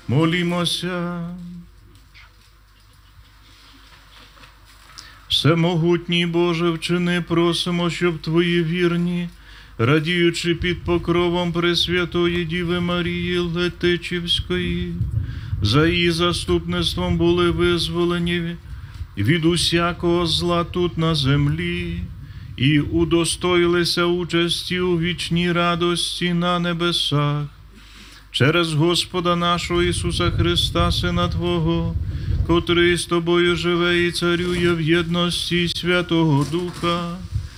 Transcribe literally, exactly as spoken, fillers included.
Молімося. Всемогутній Боже, вчини, просимо, щоб Твої вірні, радіючи під покровом Пресвятої Діви Марії Летичівської, за її заступництвом були визволені від усякого зла тут на землі і удостоїлися участі у вічній радості на небесах. Через Господа нашого Ісуса Христа, Сина Твого, котрий з Тобою живе і царює в єдності Святого Духа,